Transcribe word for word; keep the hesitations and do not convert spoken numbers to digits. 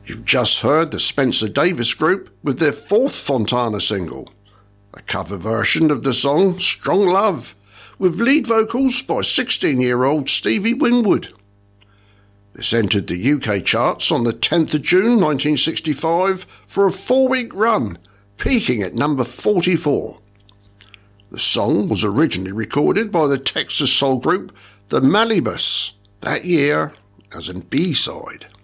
You've just heard the Spencer Davis Group with their fourth Fontana single, a cover version of the song Strong Love, with lead vocals by sixteen-year-old Stevie Winwood. This entered the U K charts on the tenth of June nineteen sixty-five for a four-week run, peaking at number forty-four. The song was originally recorded by the Texas soul group The Malibus that year as a B-side.